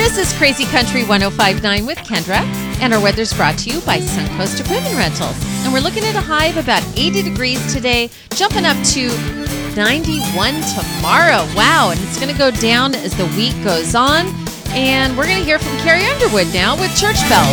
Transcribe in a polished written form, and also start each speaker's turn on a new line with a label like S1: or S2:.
S1: This is Crazy Country 105.9 with Kendra, and our weather's brought to you by Suncoast Equipment Rentals. And we're looking at a high of about 80 degrees today, jumping up to 91 tomorrow. Wow, and it's going to go down as the week goes on. And we're going to hear from Carrie Underwood now with Church Bells.